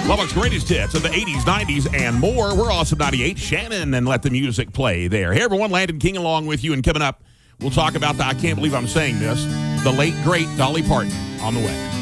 Lubbock's greatest hits of the 80s, 90s, and more. We're Awesome 98. Shannon, and let the music play there. Hey, everyone. Landon King along with you. And coming up, we'll talk about I can't believe I'm saying this, the late, great Dolly Parton on the way.